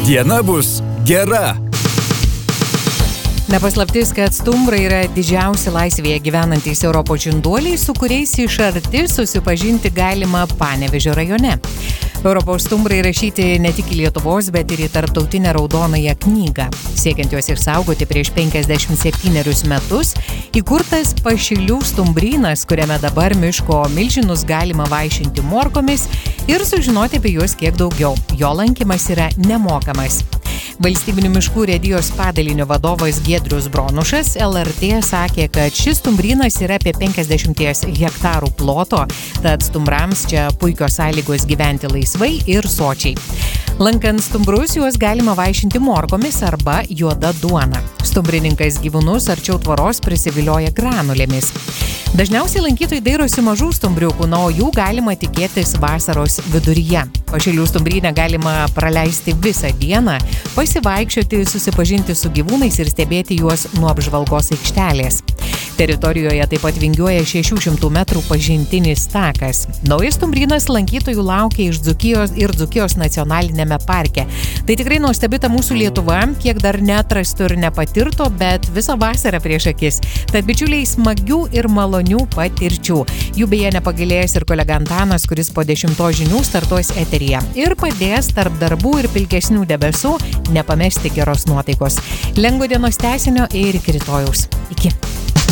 Diena bus gera. Nepaslaptis, kad stumbrai yra didžiausi laisvėje gyvenantys Europos žinduoliai, su kuriais iš arti susipažinti galima Panevėžio rajone. Europos stumbrai rašyti ne tik į Lietuvos, bet ir į tarptautinę raudonąją knygą. Siekiant juos išsaugoti prieš 57 metus, įkurtas Pašilių stumbrynas, kuriame dabar miško milžinus galima vaišinti morkomis ir sužinoti apie juos kiek daugiau. Jo lankymas yra nemokamas. Valstybinių miškų urėdijos padalinio vadovas Giedrius Bronušas LRT sakė, kad šis stumbrynas yra apie 50 hektarų ploto, tad stumbrams čia puikios sąlygos gyventi laisvai ir sočiai. Lankant stumbrus, juos galima vaišinti morkomis arba juoda duona. Stumbrininkas gyvūnus arčiau tvoros prisivilioja granulėmis. Dažniausiai lankytojai dairosi mažų stumbriukų, o jų galima tikėtis vasaros viduryje. Pašilių stumbryne galima praleisti visą dieną, pasivaikščioti, susipažinti su gyvūnais ir stebėti juos nuo apžvalgos aikštelės. Teritorijoje taip pat vingiuoja 600 metrų pažintinis takas. Naujas stumbrynas lankytojų laukia iš Dzūkijos ir Dzūkijos nacionalinėme parke. Tai tikrai nuostabi ta mūsų Lietuva, kiek dar neatrastų ir nepatirto, bet visą vasarą prieš akis. Tad bičiuliai, smagių ir malonių patirčių. Jų beje nepagailėjęs ir kolega Antanas, kuris po 10 žinių startuos eteryje ir padės tarp darbų ir pilkesnių debesų nepamesti geros nuotaikos. Lengvo dienos tęsinio ir iki rytojaus. Iki.